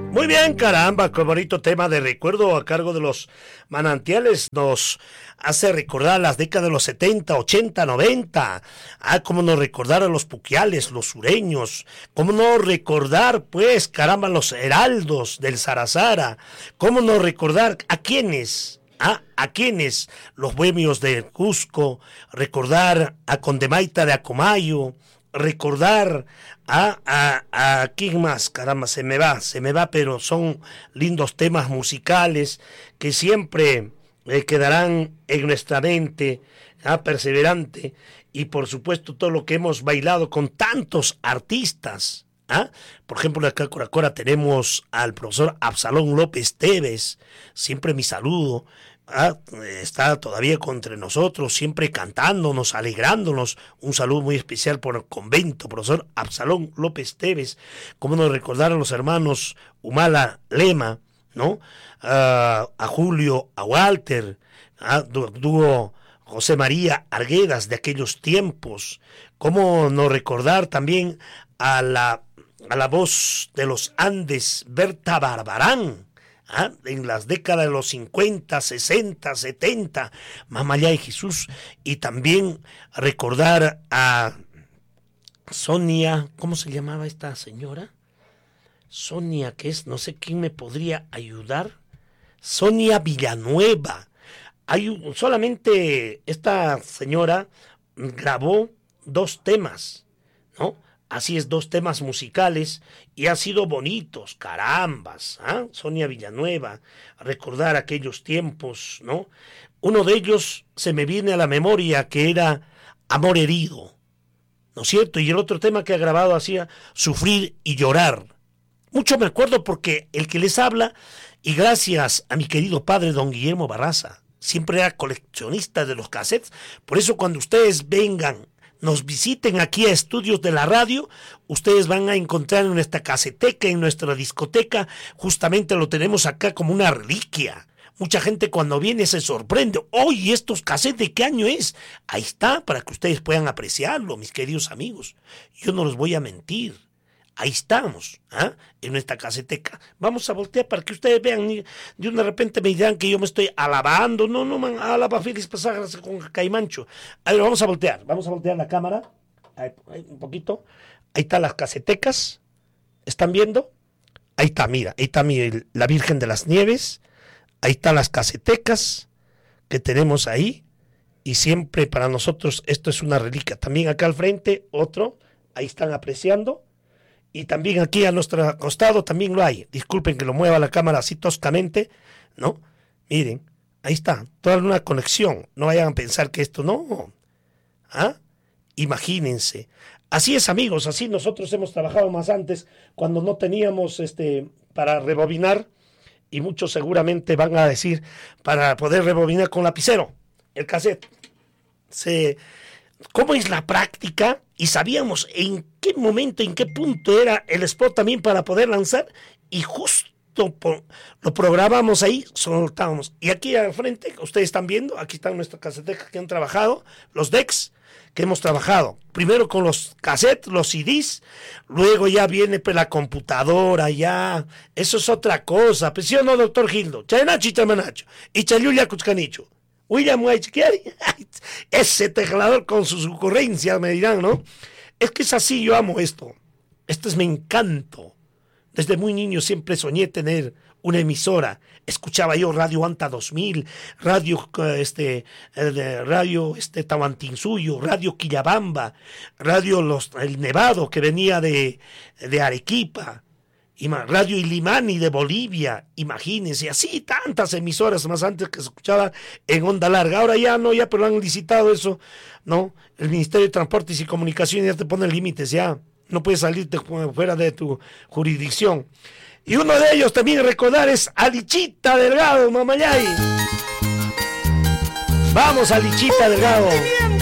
Muy bien, caramba, qué bonito tema de recuerdo a cargo de los Manantiales. Nos hace recordar las décadas de los 70, 80, 90. Cómo no recordar a los Puquiales, los sureños. Cómo no recordar, pues, caramba, los heraldos del Zarazara. Cómo no recordar a quiénes. ¿A quiénes? Los bohemios de Cusco. Recordar a Condemaita de Acomayo. Recordar a quién más, caramba, se me va, pero son lindos temas musicales que siempre quedarán en nuestra mente, perseverante, y por supuesto todo lo que hemos bailado con tantos artistas. Por ejemplo, acá en Coracora tenemos al profesor Absalón López Tevez, siempre mi saludo. Está todavía entre nosotros, siempre cantándonos, alegrándonos. Un saludo muy especial por el convento, profesor Absalón López Tevez. Cómo no recordar a los hermanos Humala Lema, ¿no? A Julio, a Walter, dúo José María Arguedas de aquellos tiempos. Cómo no recordar también a la voz de los Andes, Berta Barbarán. En las décadas de los 50, 60, 70, Mamayá y Jesús, y también recordar a Sonia, ¿cómo se llamaba esta señora? Sonia, que es, no sé quién me podría ayudar, Sonia Villanueva. Solamente esta señora grabó 2 temas, ¿no? Así es, 2 temas musicales y han sido bonitos, carambas, Sonia Villanueva, recordar aquellos tiempos, ¿no? Uno de ellos se me viene a la memoria que era Amor Herido, ¿no es cierto? Y el otro tema que ha grabado hacía Sufrir y Llorar. Mucho me acuerdo porque el que les habla, y gracias a mi querido padre don Guillermo Barraza, siempre era coleccionista de los cassettes, por eso cuando ustedes vengan, nos visiten aquí a Estudios de la Radio, ustedes van a encontrar en nuestra caseteca, en nuestra discoteca, justamente lo tenemos acá como una reliquia. Mucha gente cuando viene se sorprende. Oye, ¿estos cassettes de qué año es? Ahí está, para que ustedes puedan apreciarlo, mis queridos amigos. Yo no los voy a mentir. Ahí estamos, en nuestra caseteca. Vamos a voltear para que ustedes vean. De repente me dirán que yo me estoy alabando. No, man, alaba Félix Pasajas con Caimancho. A ver, vamos a voltear la cámara. Ahí, un poquito. Ahí están las casetecas. ¿Están viendo? Ahí está, mira. Ahí está la Virgen de las Nieves. Ahí están las casetecas que tenemos ahí. Y siempre para nosotros esto es una reliquia. También acá al frente, otro. Ahí están apreciando. Y también aquí a nuestro costado también lo hay. Disculpen que lo mueva la cámara así toscamente, ¿no? Miren, ahí está, toda una conexión. No vayan a pensar que esto no. Imagínense. Así es, amigos, así nosotros hemos trabajado más antes cuando no teníamos para rebobinar, y muchos seguramente van a decir para poder rebobinar con lapicero el cassette. ¿Cómo es la práctica? Y sabíamos en qué momento, en qué punto era el spot también para poder lanzar, y justo lo programamos ahí, soltábamos. Y aquí al frente, ustedes están viendo, aquí están nuestras casetejas que han trabajado, los decks que hemos trabajado. Primero con los cassettes, los CDs, luego ya viene pues, la computadora, ya. Eso es otra cosa. Pues, ¿sí o no, doctor Gildo? Chaynacho y Chamanacho. Y Chayulia Cuchcanicho. William White, ese teclador con sus ocurrencias, me dirán, ¿no? Es que es así, yo amo esto. Esto es mi encanto. Desde muy niño siempre soñé tener una emisora. Escuchaba yo Radio Anta 2000, Radio Tahuantinsuyo, Radio Quillabamba, El Nevado que venía de Arequipa. Radio Ilimani de Bolivia, imagínense, así tantas emisoras más antes que se escuchaba en onda larga. Ahora ya no, pero han licitado eso, ¿no? El Ministerio de Transportes y Comunicaciones ya te pone límites, ya no puedes salirte fuera de tu jurisdicción. Y uno de ellos también recordar es a Lichita Delgado, Mamayay. Vamos a Lichita Delgado.